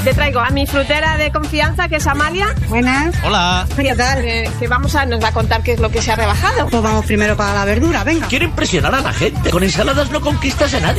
Te traigo a mi frutera de confianza, que es Amalia. Buenas. Hola. ¿Qué tal? Que nos va a contar qué es lo que se ha rebajado. Pues vamos primero para la verdura, venga. Quiero impresionar a la gente. Con ensaladas no conquistas a nadie.